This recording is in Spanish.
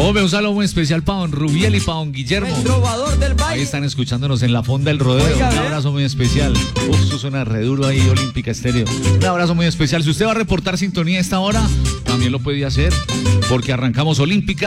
Hombre, un saludo muy especial para don Rubiel y para don Guillermo. El trovador del valle. Ahí están escuchándonos en la fonda del rodeo. Oiga, un abrazo muy especial. Eso suena re duro ahí, Olímpica Estéreo. Un abrazo muy especial. Si usted va a reportar sintonía a esta hora, también lo puede hacer, porque arrancamos Olímpica.